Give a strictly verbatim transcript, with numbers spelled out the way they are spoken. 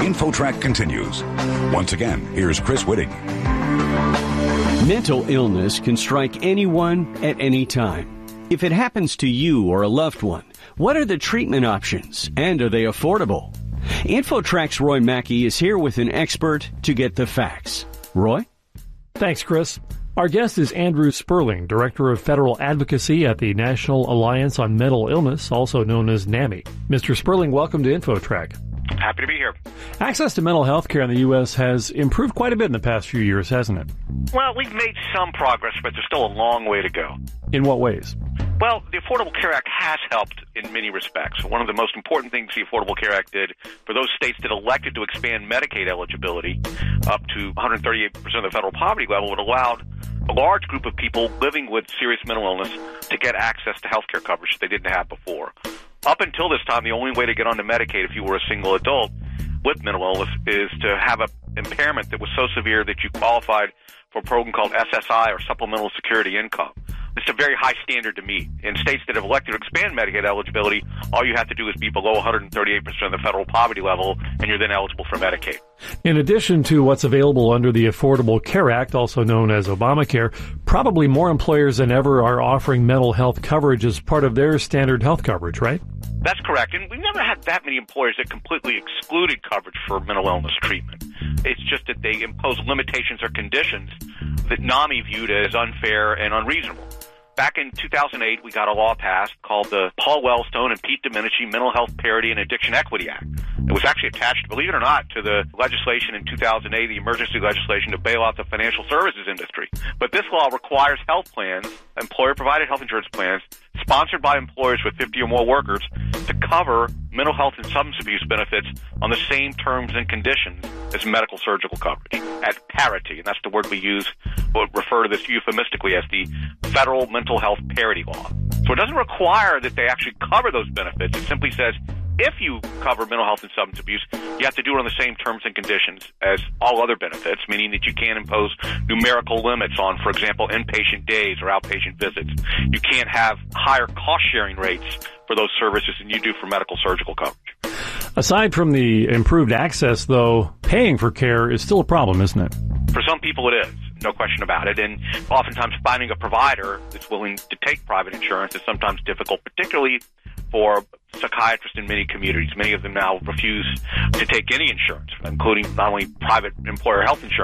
InfoTrack continues. Once again, here's Chris Whitting. Mental illness can strike anyone at any time. If it happens to you or a loved one, what are the treatment options, and are they affordable? InfoTrack's Roy Mackey is here with an expert to get the facts. Roy? Thanks, Chris. Our guest is Andrew Sperling, Director of Federal Advocacy at the National Alliance on Mental Illness, also known as NAMI. Mister Sperling, welcome to InfoTrack. Happy to be here. Access to mental health care in the U S has improved quite a bit in the past few years, hasn't it? Well, we've made some progress, but there's still a long way to go. In what ways? Well, the Affordable Care Act has helped in many respects. One of the most important things the Affordable Care Act did for those states that elected to expand Medicaid eligibility up to one hundred thirty-eight percent of the federal poverty level, it allowed a large group of people living with serious mental illness to get access to health care coverage they didn't have before. Up until this time, the only way to get onto Medicaid if you were a single adult with mental illness is to have an impairment that was so severe that you qualified for a program called S S I, or Supplemental Security Income. It's a very high standard to meet. In states that have elected to expand Medicaid eligibility, all you have to do is be below one hundred thirty-eight percent of the federal poverty level, and you're then eligible for Medicaid. In addition to what's available under the Affordable Care Act, also known as Obamacare, probably more employers than ever are offering mental health coverage as part of their standard health coverage, right? That's correct. And we've never had that many employers that completely excluded coverage for mental illness treatment. It's just that they impose limitations or conditions that NAMI viewed as unfair and unreasonable. Back in two thousand eight, we got a law passed called the Paul Wellstone and Pete Domenici Mental Health Parity and Addiction Equity Act. It was actually attached, believe it or not, to the legislation in two thousand eight, the emergency legislation to bail out the financial services industry. But this law requires health plans, employer-provided health insurance plans, sponsored by employers with fifty or more workers, to cover mental health and substance abuse benefits on the same terms and conditions as medical surgical coverage, at parity. And that's the word we use, we'll refer to this euphemistically as the Federal Mental Health Parity Law. So it doesn't require that they actually cover those benefits. It simply says, if you cover mental health and substance abuse, you have to do it on the same terms and conditions as all other benefits, meaning that you can't impose numerical limits on, for example, inpatient days or outpatient visits. You can't have higher cost-sharing rates for those services than you do for medical surgical coverage. Aside from the improved access, though, paying for care is still a problem, isn't it? For some people it is, no question about it. And oftentimes finding a provider that's willing to take private insurance is sometimes difficult, particularly for psychiatrists in many communities. Many of them now refuse to take any insurance, including not only private employer health insurance,